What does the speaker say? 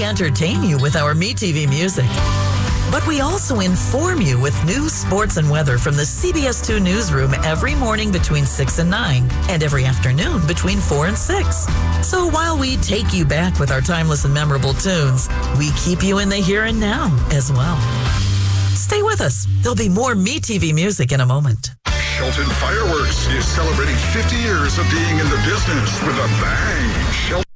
entertain you with our MeTV music. But we also inform you with news, sports, and weather from the CBS 2 newsroom every morning between 6 and 9, and every afternoon between 4 and 6. So while we take you back with our timeless and memorable tunes, we keep you in the here and now as well. Stay with us. There'll be more MeTV music in a moment. Shelton Fireworks is celebrating 50 years of being in the business with a bang.